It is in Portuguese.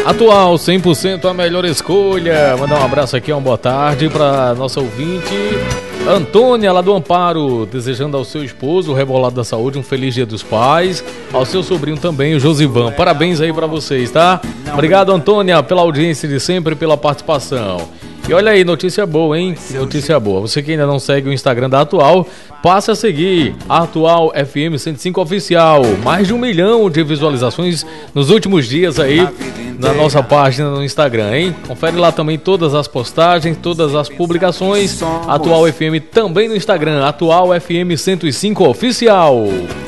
Atual, 100% a melhor escolha. Mandar um abraço aqui, uma boa tarde para nossa ouvinte Antônia, lá do Amparo, desejando ao seu esposo, o Rebolado da Saúde, um feliz Dia dos Pais. Ao seu sobrinho também, o Josivan. Parabéns aí para vocês, tá? Obrigado, Antônia, pela audiência de sempre e pela participação. E olha aí, notícia boa, hein? Notícia boa. Você que ainda não segue o Instagram da Atual, passe a seguir. A Atual FM 105 Oficial. Mais de 1 milhão de visualizações nos últimos dias aí na nossa página no Instagram, hein? Confere lá também todas as postagens, todas as publicações. Atual FM também no Instagram. Atual FM 105 Oficial.